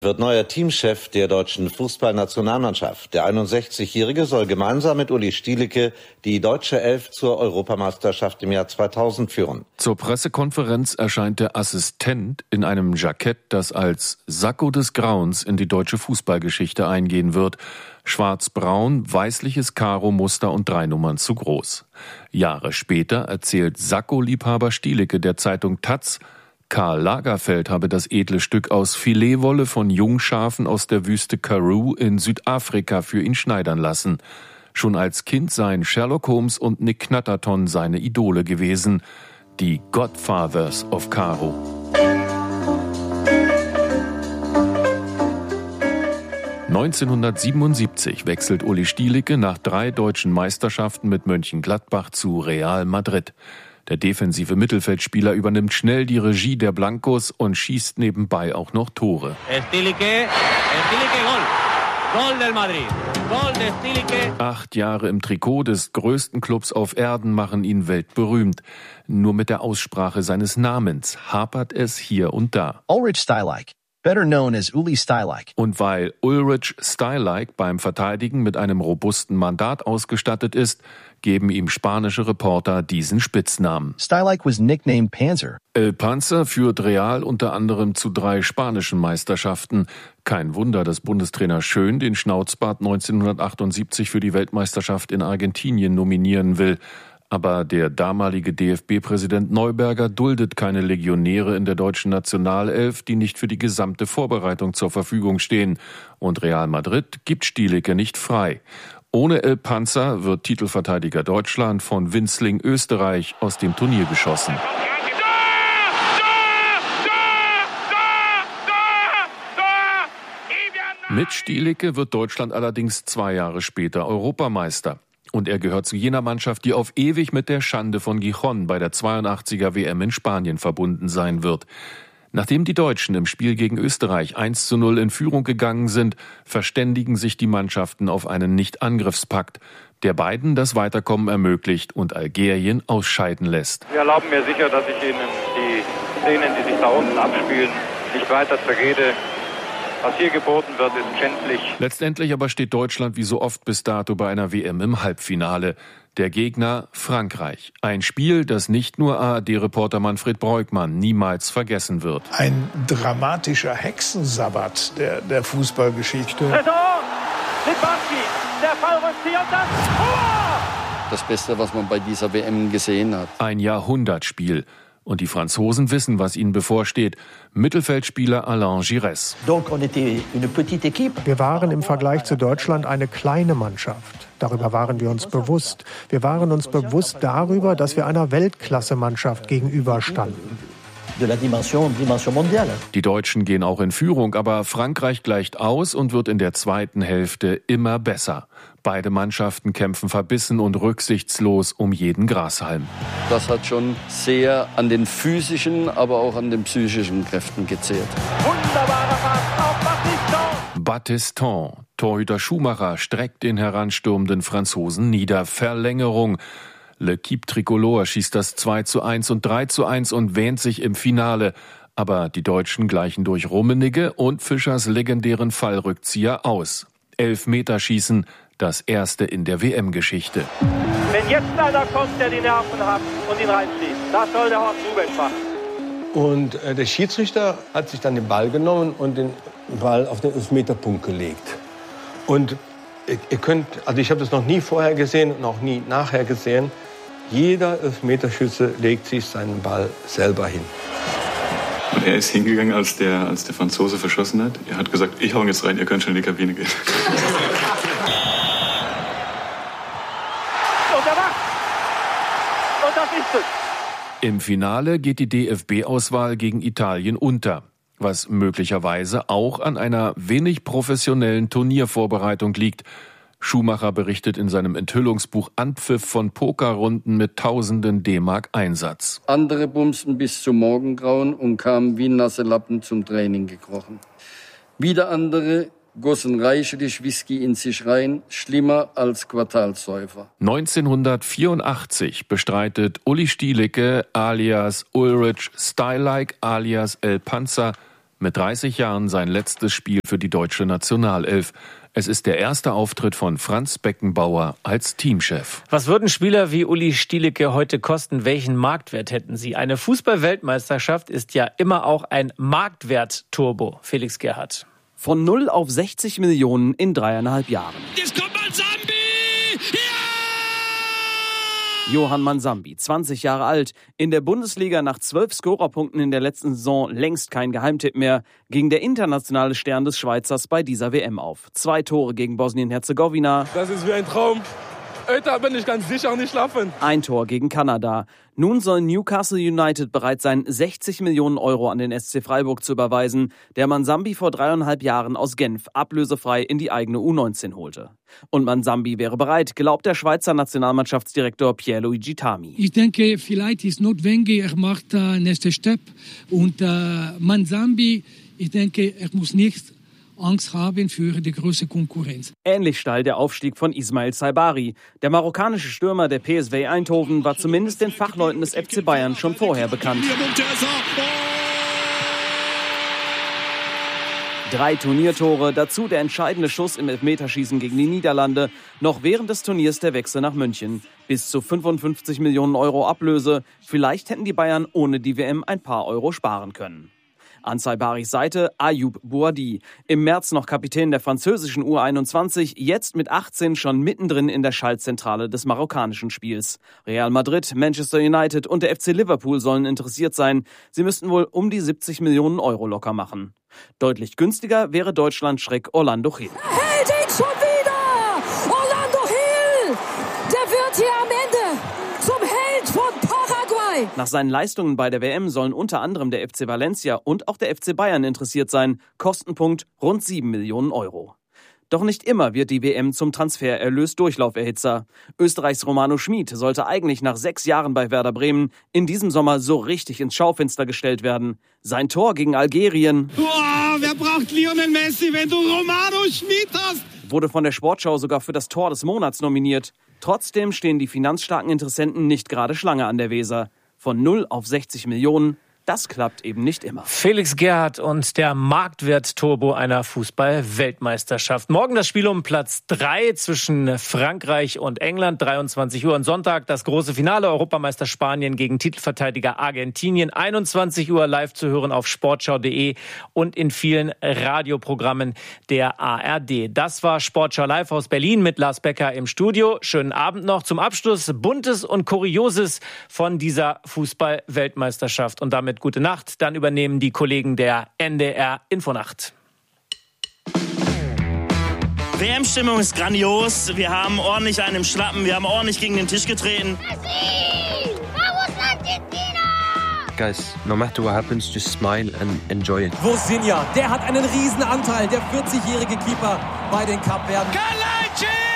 Wird neuer Teamchef der deutschen Fußballnationalmannschaft. Der 61-Jährige soll gemeinsam mit Uli Stielicke die deutsche Elf zur Europameisterschaft im Jahr 2000 führen. Zur Pressekonferenz erscheint der Assistent in einem Jackett, das als Sakko des Grauens in die deutsche Fußballgeschichte eingehen wird. Schwarz-braun, weißliches Karo-Muster und 3 Nummern zu groß. Jahre später erzählt Sakko-Liebhaber Stielicke der Zeitung taz, Karl Lagerfeld habe das edle Stück aus Filetwolle von Jungschafen aus der Wüste Karoo in Südafrika für ihn schneidern lassen. Schon als Kind seien Sherlock Holmes und Nick Knatterton seine Idole gewesen, die Godfathers of Karo. (1977) wechselt Uli Stielicke nach 3 deutschen Meisterschaften mit Mönchengladbach zu Real Madrid. Der defensive Mittelfeldspieler übernimmt schnell die Regie der Blancos und schießt nebenbei auch noch Tore. Stielicke, Gol. Gol del Madrid. Gol de Stielicke. 8 Jahre im Trikot des größten Clubs auf Erden machen ihn weltberühmt. Nur mit der Aussprache seines Namens hapert es hier und da. Ulrich Stielicke, better known as Uli Stielicke. Und weil Ulrich Stielicke beim Verteidigen mit einem robusten Mandat ausgestattet ist, geben ihm spanische Reporter diesen Spitznamen. Stielicke was nicknamed Panzer. El Panzer führt Real unter anderem zu 3 spanischen Meisterschaften. Kein Wunder, dass Bundestrainer Schön den Schnauzbart 1978 für die Weltmeisterschaft in Argentinien nominieren will. Aber der damalige DFB-Präsident Neuberger duldet keine Legionäre in der deutschen Nationalelf, die nicht für die gesamte Vorbereitung zur Verfügung stehen. Und Real Madrid gibt Stielicke nicht frei. Ohne El Panzer wird Titelverteidiger Deutschland von Winzling Österreich aus dem Turnier geschossen. Mit Stielicke wird Deutschland allerdings 2 Jahre später Europameister. Und er gehört zu jener Mannschaft, die auf ewig mit der Schande von Gijón bei der 82er WM in Spanien verbunden sein wird. Nachdem die Deutschen im Spiel gegen Österreich 1:0 in Führung gegangen sind, verständigen sich die Mannschaften auf einen Nicht-Angriffspakt, der beiden das Weiterkommen ermöglicht und Algerien ausscheiden lässt. Wir erlauben mir sicher, dass ich Ihnen die Szenen, die sich da unten abspielen, nicht weiter zerrede. Was hier geboten wird, ist schändlich. Letztendlich aber steht Deutschland wie so oft bis dato bei einer WM im Halbfinale. Der Gegner Frankreich. Ein Spiel, das nicht nur ARD-Reporter Manfred Breukmann niemals vergessen wird. Ein dramatischer Hexensabbat der Fußballgeschichte. Das Beste, was man bei dieser WM gesehen hat. Ein Jahrhundertspiel. Und die Franzosen wissen, was ihnen bevorsteht. Mittelfeldspieler Alain Giresse. Wir waren im Vergleich zu Deutschland eine kleine Mannschaft. Darüber waren wir uns bewusst. Wir waren uns bewusst darüber, dass wir einer Weltklasse-Mannschaft gegenüberstanden. Die Deutschen gehen auch in Führung, aber Frankreich gleicht aus und wird in der zweiten Hälfte immer besser. Beide Mannschaften kämpfen verbissen und rücksichtslos um jeden Grashalm. Das hat schon sehr an den physischen, aber auch an den psychischen Kräften gezählt. Wunderbarer Pass auf Battiston. Battiston, Torhüter Schumacher, streckt den heranstürmenden Franzosen nieder. Verlängerung. L'Équipe Tricolore schießt das 2:1 und 3:1 und wähnt sich im Finale. Aber die Deutschen gleichen durch Rummenigge und Fischers legendären Fallrückzieher aus. Elfmeterschießen, das erste in der WM-Geschichte. Wenn jetzt einer kommt, der die Nerven hat und ihn reinschießt, das soll der Horst Rubesch machen. Und der Schiedsrichter hat sich dann den Ball genommen und den Ball auf den Elfmeterpunkt gelegt. Und ihr könnt, also ich habe das noch nie vorher gesehen und auch nie nachher gesehen, jeder Elfmeterschütze legt sich seinen Ball selber hin. Und er ist hingegangen, als der Franzose verschossen hat. Er hat gesagt, ich hau jetzt rein, ihr könnt schon in die Kabine gehen. Und er macht. Und das ist es. Im Finale geht die DFB-Auswahl gegen Italien unter, was möglicherweise auch an einer wenig professionellen Turniervorbereitung liegt. Schumacher berichtet in seinem Enthüllungsbuch Anpfiff von Pokerrunden mit tausenden D-Mark Einsatz. Andere bumsten bis zum Morgengrauen und kamen wie nasse Lappen zum Training gekrochen. Wieder andere gossen reichlich Whisky in sich rein, schlimmer als Quartalsäufer. 1984 bestreitet Uli Stielicke alias Ulrich Stielicke alias El Panzer Mit 30 Jahren sein letztes Spiel für die deutsche Nationalelf. Es ist der erste Auftritt von Franz Beckenbauer als Teamchef. Was würden Spieler wie Uli Stielike heute kosten? Welchen Marktwert hätten sie? Eine Fußball-Weltmeisterschaft ist ja immer auch ein Marktwert-Turbo. Felix Gerhardt. Von 0 auf 60 Millionen in 3,5 Jahren. Jetzt kommt Mansambi! Ja! Johann Mansambi, 20 Jahre alt, in der Bundesliga nach 12 Scorerpunkten in der letzten Saison längst kein Geheimtipp mehr, ging der internationale Stern des Schweizers bei dieser WM auf. 2 Tore gegen Bosnien-Herzegowina. Das ist wie ein Traum. Heute bin ich ganz sicher nicht schlafen. 1 Tor gegen Kanada. Nun soll Newcastle United bereit sein, 60 Millionen Euro an den SC Freiburg zu überweisen, der Mansambi vor 3,5 Jahren aus Genf ablösefrei in die eigene U19 holte. Und Mansambi wäre bereit, glaubt der Schweizer Nationalmannschaftsdirektor Pierluigi Tami. Ich denke, vielleicht ist notwendig, er macht nächsten Step. Und Mansambi, ich denke, er muss nicht Angst haben für die große Konkurrenz. Ähnlich steil der Aufstieg von Ismail Saibari. Der marokkanische Stürmer der PSV Eindhoven war zumindest den Fachleuten des FC Bayern schon vorher bekannt. 3 Turniertore, dazu der entscheidende Schuss im Elfmeterschießen gegen die Niederlande. Noch während des Turniers der Wechsel nach München. Bis zu 55 Millionen Euro Ablöse. Vielleicht hätten die Bayern ohne die WM ein paar Euro sparen können. An Saibaris Seite Ayoub Bouadi. Im März noch Kapitän der französischen U21, jetzt mit 18 schon mittendrin in der Schaltzentrale des marokkanischen Spiels. Real Madrid, Manchester United und der FC Liverpool sollen interessiert sein. Sie müssten wohl um die 70 Millionen Euro locker machen. Deutlich günstiger wäre Deutschland-Schreck Orlando Hill. Hält ihn schon wieder! Orlando Hill! Der wird hier am Ende zum Held von Paraguay! Nach seinen Leistungen bei der WM sollen unter anderem der FC Valencia und auch der FC Bayern interessiert sein. Kostenpunkt rund 7 Millionen Euro. Doch nicht immer wird die WM zum Transfererlös Durchlauferhitzer. Österreichs Romano Schmid sollte eigentlich nach 6 Jahren bei Werder Bremen in diesem Sommer so richtig ins Schaufenster gestellt werden. Sein Tor gegen Algerien. Boah, wer braucht Lionel Messi, wenn du Romano Schmid hast? Wurde von der Sportschau sogar für das Tor des Monats nominiert. Trotzdem stehen die finanzstarken Interessenten nicht gerade Schlange an der Weser. Von 0 auf 60 Millionen. Das klappt eben nicht immer. Felix Gerhardt und der Marktwert-Turbo einer Fußball-Weltmeisterschaft. Morgen das Spiel um Platz 3 zwischen Frankreich und England. 23 Uhr und Sonntag das große Finale. Europameister Spanien gegen Titelverteidiger Argentinien. 21 Uhr live zu hören auf sportschau.de und in vielen Radioprogrammen der ARD. Das war Sportschau live aus Berlin mit Lars Becker im Studio. Schönen Abend noch zum Abschluss. Buntes und Kurioses von dieser Fußball-Weltmeisterschaft. Und damit gute Nacht. Dann übernehmen die Kollegen der NDR Infonacht. WM-Stimmung ist grandios. Wir haben ordentlich einen im Schlappen. Wir haben ordentlich gegen den Tisch getreten. Guys, no matter what happens, just smile and enjoy it. Vozinha, der hat einen riesen Anteil, der 40-jährige Keeper bei den Kapverden. Kalajdzic!